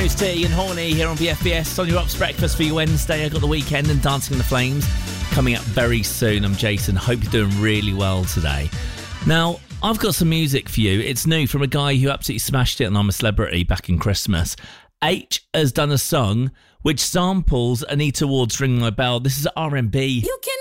Smooth T and Horny here on BFBS on your Ups Breakfast for your Wednesday. I got the weekend and Dancing in the Flames coming up very soon. I'm Jason. Hope you're doing really well today. Now, I've got some music for you. It's new from a guy who absolutely smashed it on I'm a Celebrity back in Christmas. H has done a song which samples Anita Ward's Ring My Bell. This is R&B. You can